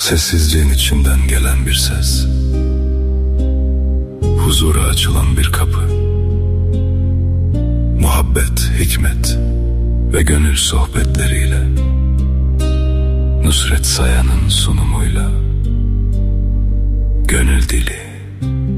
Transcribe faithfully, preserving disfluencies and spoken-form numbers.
Sessizliğin içinden gelen bir ses, huzura açılan bir kapı, muhabbet, hikmet ve gönül sohbetleriyle, Nusret Sayan'ın sunumuyla Gönül Dili.